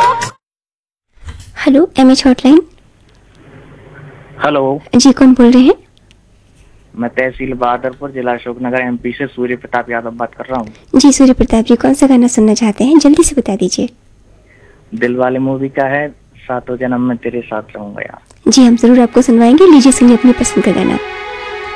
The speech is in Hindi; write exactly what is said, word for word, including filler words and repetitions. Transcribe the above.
Hello MH hotline. हेलो जी, कौन बोल रहे हैं? मैं तहसील बहादुरपुर, जिला अशोकनगर, एमपी से सूर्य प्रताप यादव बात कर रहा हूँ। जी सूर्य प्रताप जी, कौन सा गाना सुनना चाहते हैं, जल्दी से बता दीजिए। दिल वाले मूवी का है, सातों जन्म में तेरे साथ रहूंगा यार। जी हम जरूर आपको सुनवाएंगे, लीजिए सुनिए अपनी पसंद का गाना।